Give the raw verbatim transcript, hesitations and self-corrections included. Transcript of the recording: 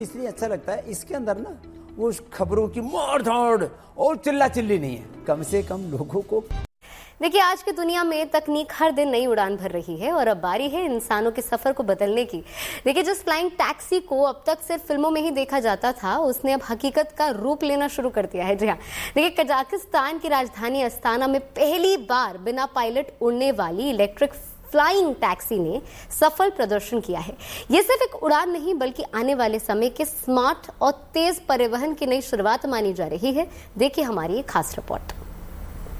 इसलिए अच्छा लगता है इसके अंदर ना वो खबरों की मार धाड़ और चिल्ला चिल्ली नहीं है, कम से कम लोगों को। देखिए, आज की दुनिया में तकनीक हर दिन नई उड़ान भर रही है और अब बारी है इंसानों के सफर को बदलने की। देखिए, जिस फ्लाइंग टैक्सी को अब तक सिर्फ फिल्मों में ही देखा जाता था, उसने अब हकीकत का रूप लेना शुरू कर दिया है। जी हाँ, देखिए, कजाकिस्तान की राजधानी अस्ताना में पहली बार बिना पायलट उड़ने वाली इलेक्ट्रिक फ्लाइंग टैक्सी ने सफल प्रदर्शन किया है। ये सिर्फ एक उड़ान नहीं बल्कि आने वाले समय के स्मार्ट और तेज परिवहन की नई शुरुआत मानी जा रही है। देखिए हमारी एक खास रिपोर्ट।